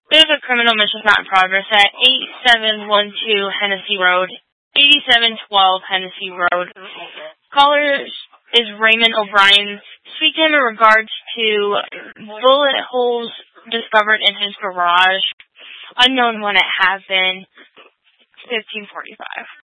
There's a criminal mission not in progress at 8712 Hennessy Road, 8712 Hennessy Road. Caller is Raymond O'Brien. Speak to him in regards to bullet holes discovered in his garage. Unknown when it happened. 1545.